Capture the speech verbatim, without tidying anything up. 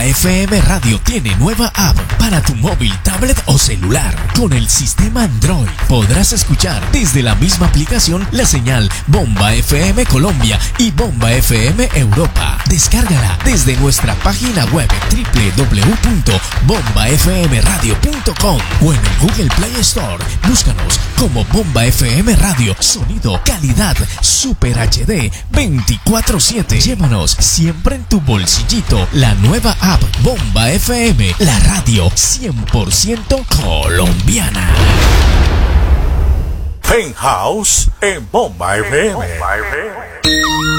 Bomba F M Radio tiene nueva app para tu móvil, tablet o celular. Con el sistema Android podrás escuchar desde la misma aplicación la señal Bomba F M Colombia y Bomba F M Europa. Descárgala desde nuestra página web doble u doble u doble u punto bomba f m radio punto com o en el Google Play Store. Búscanos como Bomba F M Radio. Sonido, calidad, Super H D veinticuatro siete. Llévanos siempre en tu bolsillito la nueva app Bomba F M, la radio cien por ciento colombiana. Penthouse en Bomba F M.